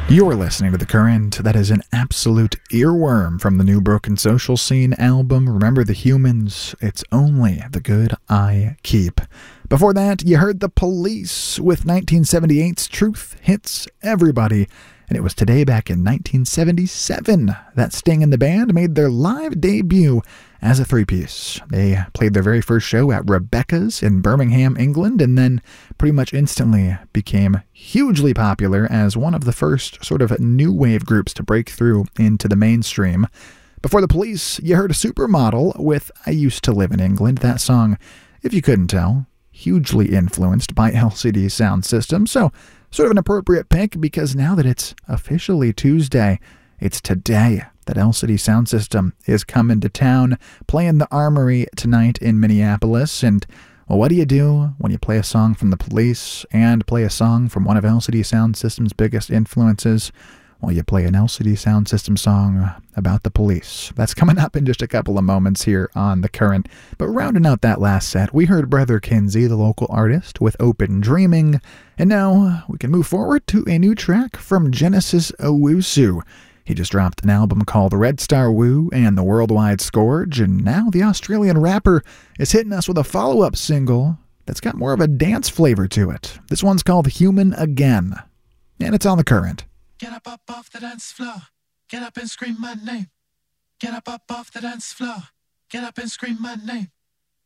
You're listening to The Current. That is an absolute earworm from the new Broken Social Scene album, Remember the Humans, It's Only the Good I Keep. Before that, you heard The Police with 1978's Truth Hits Everybody, and it was today back in 1977 that Sting and the band made their live debut as a three-piece. They played their very first show at Rebecca's in Birmingham, England, and then pretty much instantly became hugely popular as one of the first sort of new wave groups to break through into the mainstream. Before The Police, you heard a Supermodel with I Used to Live in England. That song, if you couldn't tell, hugely influenced by LCD Soundsystem, so sort of an appropriate pick because now that it's officially Tuesday, it's today that LCD Soundsystem is coming to town, playing the Armory tonight in Minneapolis. And well, what do you do when you play a song from The Police and play a song from one of LCD Soundsystem's biggest influences? Well, you play an LCD Soundsystem song about the police. That's coming up in just a couple of moments here on The Current. But rounding out that last set, we heard Brother Kinsey, the local artist, with Open Dreaming. And now we can move forward to a new track from Genesis Owusu. He just dropped an album called Red Star Woo and the Worldwide Scourge, and now the Australian rapper is hitting us with a follow-up single that's got more of a dance flavor to it. This one's called Human Again, and it's on The Current. Get up off the dance floor. Get up and scream my name. Get up off the dance floor. Get up and scream my name.